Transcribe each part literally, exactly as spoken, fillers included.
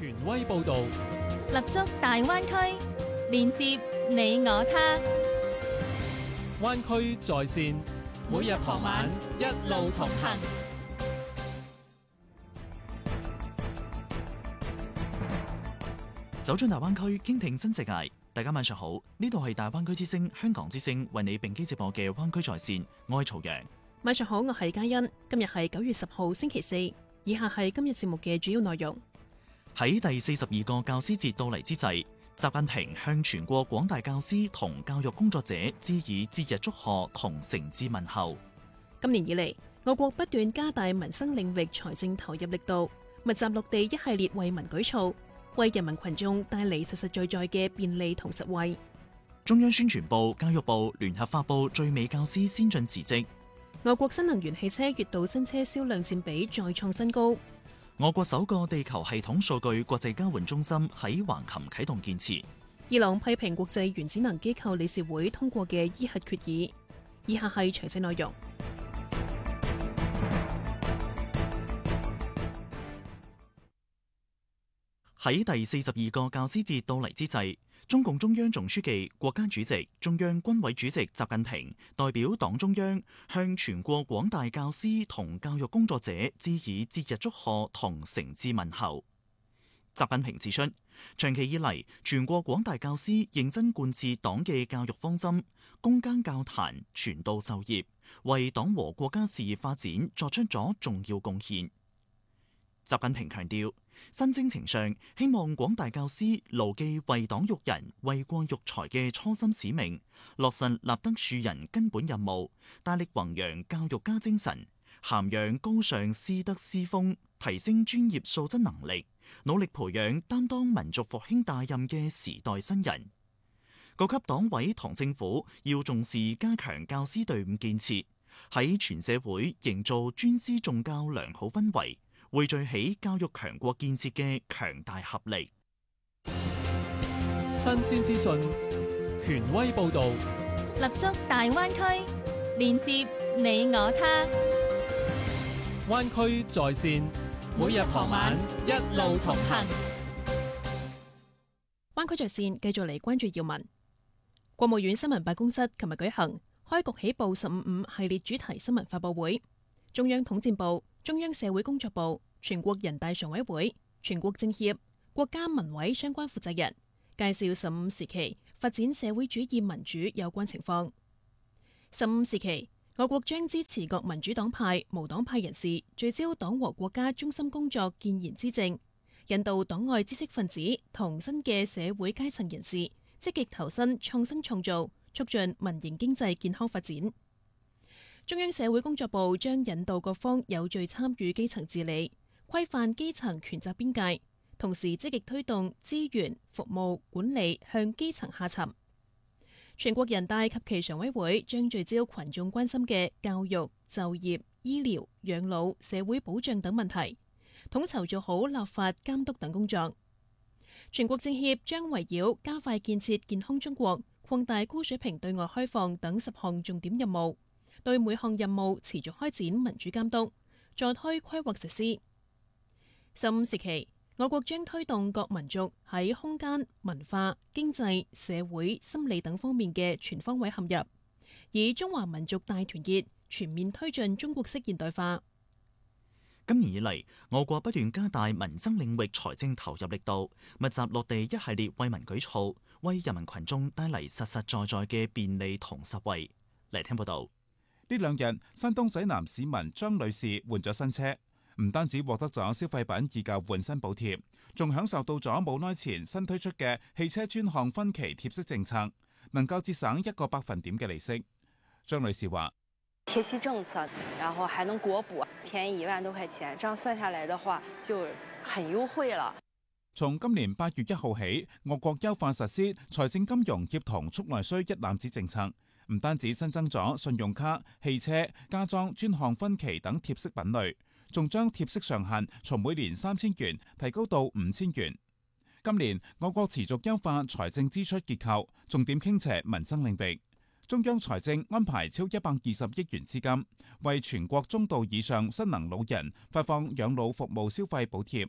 權威報導， 立足大灣區，連接你我他。 灣區在線，每日傍晚一路同行。 走進大灣區，傾聽新世界。大家晚上好，呢度係大灣區之聲、香港之聲為你並機直播嘅灣區在線，我係曹陽。 晚上好，我係嘉欣。今日係九月十號星期四，以下係今日節目嘅主要內容。 喺第四十二個教師節到嚟之際，習近平向全國廣大教師同教育工作者致以節日祝賀同誠摯問候。 今年以嚟，我國不斷加大民生領域財政投入力度，密集落地一系列惠民舉措，為人民群眾帶嚟實實在在嘅便利同實惠。 中央宣傳部、教育部聯合發布最美教師先進事蹟。 我國新能源汽車月度新車銷量佔比再創新高。 我國首個地球系統數據國際交換中心喺橫琴啟動建設。 伊朗批評國際原子能機構理事會通過嘅伊核決議。以下係詳細內容。 喺第四十二個教師節到嚟之際，中共中央總書記、國家主席、中央軍委主席習近平代表黨中央向全國廣大教師同教育工作者致以節日祝賀同誠摯問候。習近平指出，長期以嚟，全國廣大教師認真貫徹黨嘅教育方針，攻耕教壇，傳道授業，為黨和國家事業發展作出咗重要貢獻。習近平強調，新征程上，希望廣大教師牢記為黨育人、為國育才嘅初心使命，落實立德樹人根本任務，大力弘揚教育家精神，涵養高尚師德師風，提升專業素質能力，努力培養擔當民族復興大任嘅時代新人。各級黨委同政府要重視加強教師隊伍建設，喺全社會營造尊師重教良好氛圍，匯聚起教育強國建設嘅強大合力。 新鮮資訊，權威報導， 立足大灣區，連接你我他。 灣區在線，每日傍晚一路同行。 灣區在線繼續嚟關注要聞。國務院新聞辦公室琴日舉行開局起步十五五系列主題新聞發佈會，中央統戰部、中央社會工作部、全國人大常委會、全國政協、國家民委相關負責人介紹十五時期發展社會主義民主有關情況。十五時期，我國將支持各民主黨派、無黨派人士聚焦黨和國家中心工作建言之政，引導黨外知識分子同新嘅社會階層人士積極投身創新創造，促進民營經濟健康發展。中央社會工作部將引導各方有序參與基層治理，規範基層權責邊界，同時積極推動資源、服務管理向基層下沉。全國人大及其常委會將聚焦群眾關心嘅教育、就業、醫療、養老、社會保障等問題，統籌做好立法監督等工作。全國政協將圍繞加快建設健康中國、擴大高水平對外開放等十項重點任務，對每項任務持續開展民主監督，助推規劃實施。十五時期，我國將推動各民族喺空間、文化、經濟、社會、心理等方面嘅全方位嵌入，以中華民族大團結全面推進中國式現代化。 今年以嚟，我國不斷加大民生領域財政投入力度，密集落地一系列惠民舉措，為人民群眾帶嚟實實在在嘅便利同實惠。嚟聽報道。 呢兩日，山東濟南市民張女士換咗新車，唔單止獲得咗消費品以舊換新補貼，仲享受到咗冇耐前新推出嘅汽車專項分期貼息政策，能夠節省一個百分點嘅利息。張女士話： 貼息政策，然後還能國補，便宜一萬多塊錢，這樣算下來的話就很優惠了。 從今年八月一號起，我國優化實施財政金融協同促內需一攬子政策，唔單止新增咗信用卡、汽車、家裝專項分期等貼息品類，仲將貼息上限從每年三千元提高到五千元。今年我國持續優化財政支出結構，重點傾斜民生領域。中央財政安排超一百二十億元資金，為全國中度以上失能老人發放養老服務消費補貼，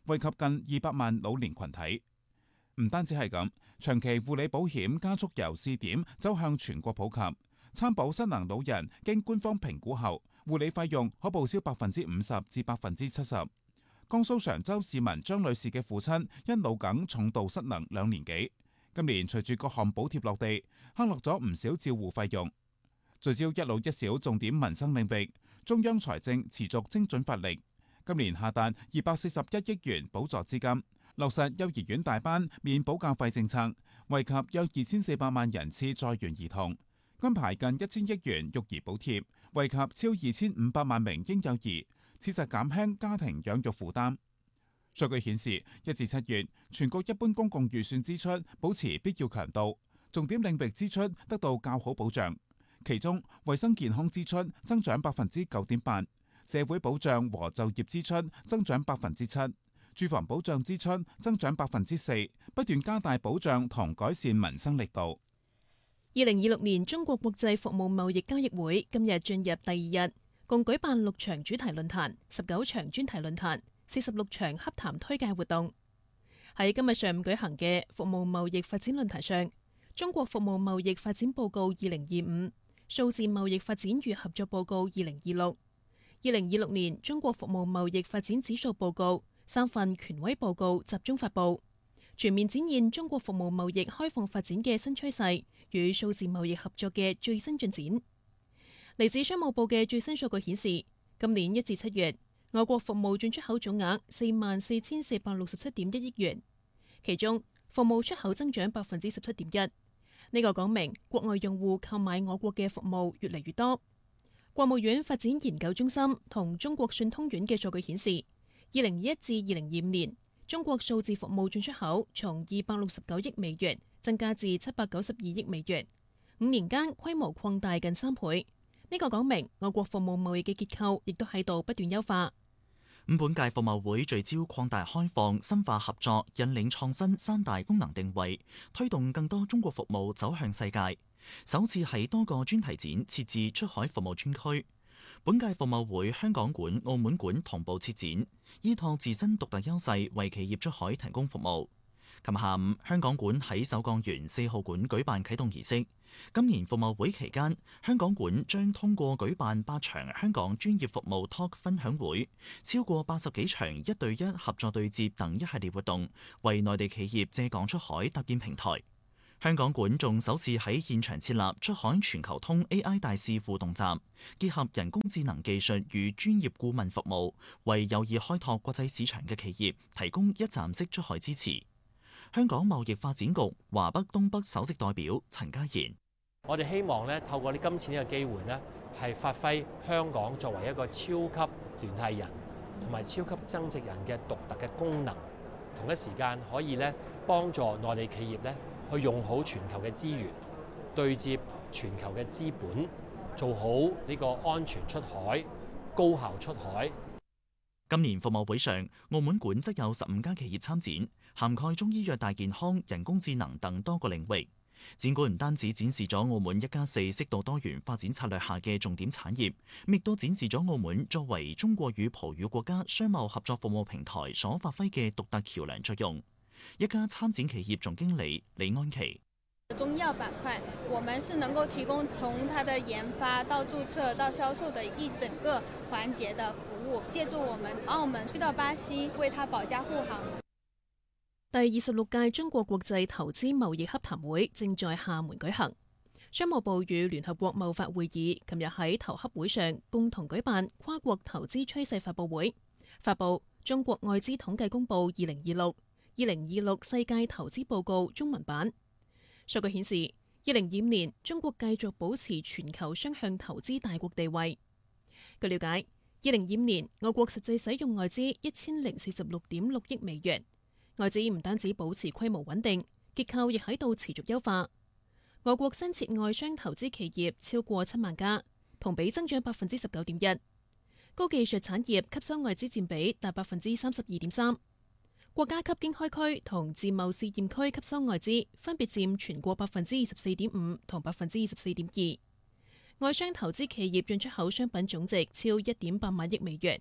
惠及近二百萬老年群體。唔單止係咁，長期護理保險加速由試點走向全國普及。參保失能老人經官方評估後，護理費用可報銷百分之五十至百分之七十。江蘇常州市民張女士嘅父親因腦梗重度失能兩年幾，今年隨住各項補貼落地，慳落咗唔少照護費用。聚焦一老一小重點民生領域，中央財政持續精準發力，今年下達二百四十一億元補助資金，落實幼兒園大班免補教費政策，惠及約二千四百萬人次在園兒童，安排近一千億元育兒補貼，惠及超二千五百萬名嬰幼兒，切實減輕家庭養育負擔。數據顯示，一至七月，全國一般公共預算支出保持必要強度，重點領域支出得到較好保障。其中，衛生健康支出增長百分之九點八，社會保障和就業支出增長百分之七，住房保障支出增長百分之四，不斷加大保障同改善民生力度。 二零二六年中國國際服務貿易交易會今日進入第二日，共舉辦六場主題論壇、十九場專題論壇、四十六場洽談推介活動。喺今日上午舉行嘅服務貿易發展論壇上，中國服務貿易發展報告二零二五、數字貿易發展與合作報告二零二六、二零二六年中國服務貿易發展指數報告三份權威報告集中發布，全面展現中國服務貿易開放發展嘅新趨勢與數字貿易合作嘅最新進展。嚟自商務部嘅最新數據顯示，今年一至七月，外國服務進出口總額四萬四千四百六十七點一億元，其中服務出口增長百分之十七點一。呢個講明國外用戶購買我國嘅服務越嚟越多。國務院發展研究中心同中國信通院嘅數據顯示，二零二一至二零二五年，中國數字服務進出口從二百六十九億美元增加至七百九十二億美元，五年間規模擴大近三倍。呢個講明我國服務貿易嘅結構亦都喺度不斷優化。 咁本屆服貿會聚焦擴大開放、深化合作、引領創新三大功能定位，推動更多中國服務走向世界。首次喺多個專題展設置出海服務專區。本屆服貿會香港館、澳門館同步設展，依託自身獨特優勢，為企業出海提供服務。琴日下午，香港館喺首鋼園四號館舉辦啟動儀式。今年服貿會期間，香港館將通過舉辦八場香港專業服務 Talk 分享會，超過八十幾場一對一合作對接等一系列活動，為內地企業借港出海搭建平台。香港館仲首次喺現場設立出海全球通 A I 大使互動站，結合人工智能技術與專業顧問服務，為有意開拓國際市場嘅企業提供一站式出海支持。香港貿易發展局華北東北首席代表陳家賢： 我哋希望咧透過呢今次呢個機會咧，係發揮香港作為一個超級聯繫人同埋超級增值人嘅獨特嘅功能，同一時間可以咧幫助內地企業咧去用好全球嘅資源，對接全球嘅資本，做好呢個安全出海、高效出海。 今年服貿會上，澳門館則有十五家企業參展，涵蓋中醫藥、大健康、人工智能等多個領域。展館唔單止展示咗澳門一加四適度多元發展策略下嘅重點產業，亦都展示咗澳門作為中國與葡語國家商貿合作服務平台所發揮嘅獨特橋樑作用。一家參展企業總經理李安琪： 中醫藥板塊，我們是能夠提供從它的研發到註冊到銷售的一整個環節的服務，借助我們澳門去到巴西為它保駕護航。 第二十六屆中國國際投資貿易洽談會正在廈門舉行，商務部與聯合國貿發會議琴日喺投洽會上共同舉辦跨國投資趨勢發佈會，發佈中國外資統計公報二零二六、二零二六世界投資報告中文版。數據顯示，二零二五年中國繼續保持全球雙向投資大國地位。據了解，二零二五年我國實際使用外資一千零四十六點六億美元。外資唔單止保持規模穩定，結構亦喺度持續優化。我國新設外商投資企業超過七萬家，同比增長百分之十九點一。高技術產業吸收外資佔比達百分之三十二點三。國家級經開區同自貿試驗區吸收外資分別佔全國百分之二十四點五同百分之二十四點二。外商投資企業進出口商品總值超一點八萬億美元，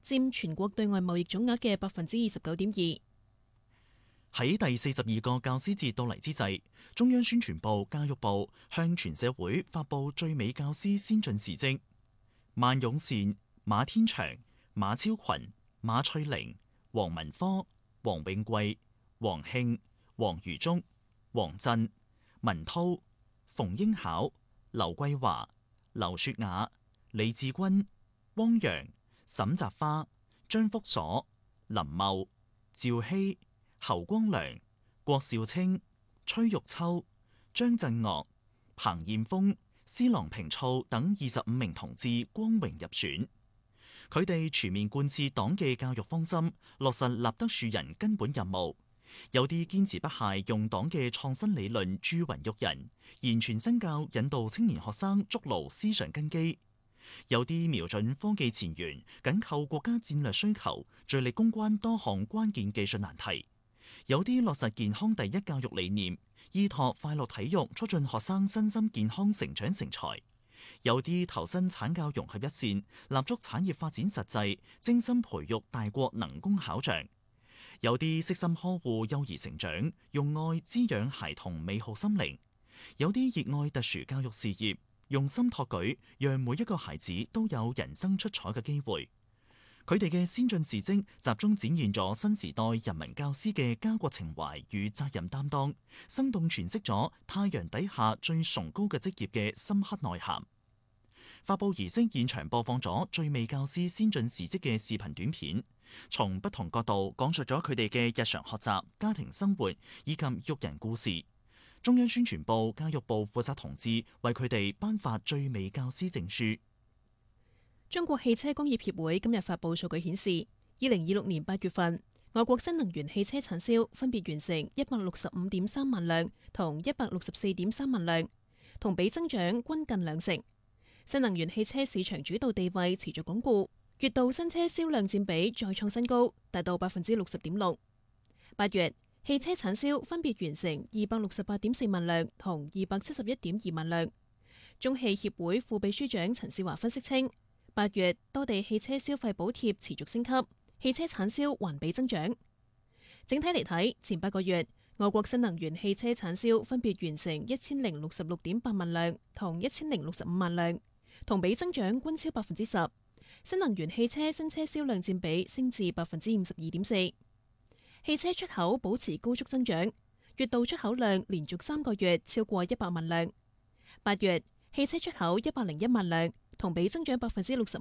佔全國對外貿易總額嘅百分之二十九點二。 喺第四十二個教師節到嚟之際，中央宣傳部、教育部向全社會發布最美教師先進事蹟。萬勇善、馬天祥、馬超群、馬翠玲、黃文科、黃永貴、黃慶、黃如竹、黃振、文濤、馮英巧、劉桂華、劉雪雅、李志軍、汪洋、沈澤花、張福鎖、林茂、趙希、侯光良、郭兆清、崔玉秋、張振岳、彭燕峰、施郎平措等二十五名同志光榮入選。佢哋全面貫徹黨嘅教育方針，落實立德樹人根本任務。有啲堅持不懈用黨嘅創新理論鑄芸育人，言傳身教，引導青年學生築牢思想根基。有啲瞄準科技前沿，緊扣國家戰略需求，聚力攻關多項關鍵技術難題。有啲落實健康第一教育理念，依託快樂體育促進學生身心健康成長成才。有啲投身產教融合一線，立足產業發展實際，精心培育大國能工巧匠。有啲悉心呵護幼兒成長，用愛滋養孩童美好心靈。有啲熱愛特殊教育事業，用心托舉，讓每一個孩子都有人生出彩嘅機會。佢哋嘅先進事蹟集中展現咗新時代人民教師嘅家國情懷與責任擔當，生動詮釋咗太陽底下最崇高嘅職業嘅深刻內涵。發佈儀式現場播放咗最美教師先進事蹟嘅視頻短片，從不同角度講述咗佢哋嘅日常學習、家庭生活以及育人故事。中央宣傳部、教育部負責同志為佢哋頒發最美教師證書。 中國汽車工業協會今日發佈數據顯示，二零二六年八月份，我國新能源汽車產銷分別完成一百六十五點三萬輛同一百六十四點三萬輛，同比增長均近兩成。新能源汽車市場主導地位持續鞏固，月度新車銷量佔比再創新高，達到百分之六十點六。八月汽車產銷分別完成二百六十八點四萬輛同二百七十一點二萬輛。中汽協會副秘書長陳少華分析稱，八月多地汽車消費補貼持續升級，汽車產銷環比增長。整體嚟睇，前八個月我國新能源汽車產銷分別完成一千零六十六點八萬輛同一千零六十五萬輛，同比增長均超百分之十。新能源汽車新車銷量佔比升至百分之五十二點四。汽車出口保持高速增長，月度出口量連續三個月超過一百萬輛。八月汽車出口一百零一萬輛，同比增長百分之六十。